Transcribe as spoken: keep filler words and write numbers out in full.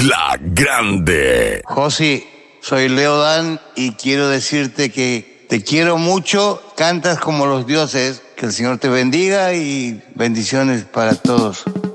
La Grande. Josi, soy Leo Dan y quiero decirte que te quiero mucho, cantas como los dioses, que el Señor te bendiga y bendiciones para todos.